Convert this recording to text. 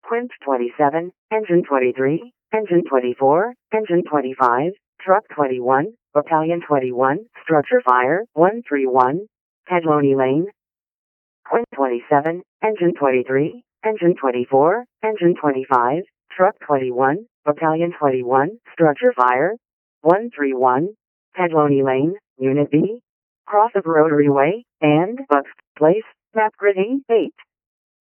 Quint 27, Engine 23, Engine 24, Engine 25, Truck 21, Battalion 21, Structure Fire 131, Tadloney Lane. Quint 27, Engine 23, Engine 24, Engine 25, Truck 21, Battalion 21, Structure Fire 131, Tadloney Lane, Unit B. Cross of Rotary Way, and Bucks Place, Map Grid 8.